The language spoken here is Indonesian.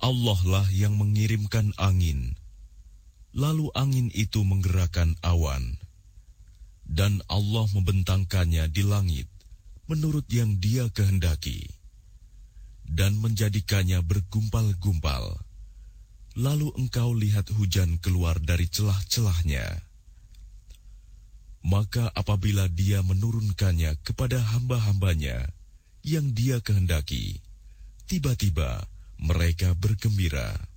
Allah lah yang mengirimkan angin, lalu angin itu menggerakkan awan, dan Allah membentangkannya di langit menurut yang Dia kehendaki, dan menjadikannya bergumpal-gumpal. Lalu engkau lihat hujan keluar dari celah-celahnya. Maka apabila Dia menurunkannya kepada hamba-hambanya yang Dia kehendaki, tiba-tiba mereka bergembira.